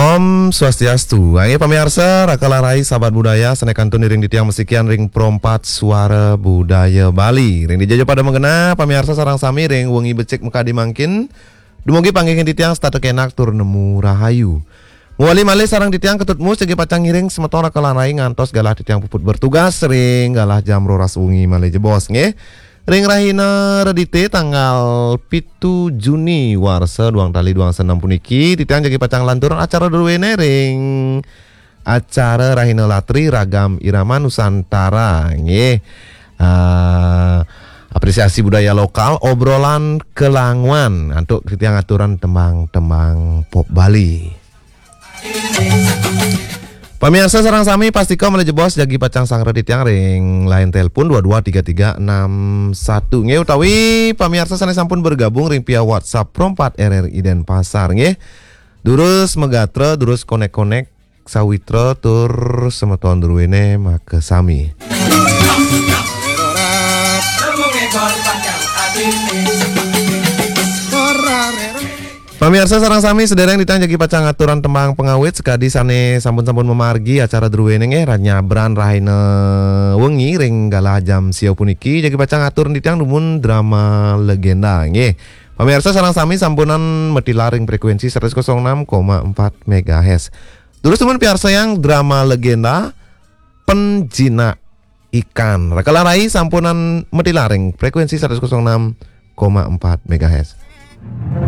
Om Swastiastu. Ayo pemirsa, rakalarai sahabat budaya, senekantun ring di tiang mesikian ring perompat suara budaya Bali. Ring dijajah pada mengena, pemirsa sarang sami ring wengi becek muka dimangkin. Dumugi panggingin di tiang statek enak tur nemu rahayu. Muali malih sarang di tiang ketutmu segi pacang ngiring semeton rakalarai ngantos galah di tiang puput bertugas ring galah jam roras wengi malih jebos nge. Ring rahina redite tanggal 7 Juni warsa duang tali duang senam puniki titiang jagi pacang lanturan acara duwene ring acara rahina latri ragam irama Nusantara nggih. Apresiasi budaya lokal obrolan kelangwan untuk titiang aturan tembang-tembang pop Bali. Pemirsa sarang sami pasti kau melejebos jagi pacang sang redit yang ring lain telepon 223361 nge utawi pemirsa sana sampun bergabung ring via WhatsApp Prompat RRI Denpasar nge durus megatra durus konek-konek sawitra tur semeton durwene make sami. Pemirsa sarang sami sedereng ditang jagi pacang aturan tembang pengawit sekadi sane sampun-sampun memargi acara druwene nge ranyabran rahina wengi ring galah jam siau puniki jagi pacang aturan ditang dumun drama legenda nge. Pemirsa sarang sami sampunan metilaring frekuensi 106,4 MHz. Terus teman piarsa yang drama legenda penjina ikan. Rakalarai sampunan metilaring frekuensi 106,4 MHz.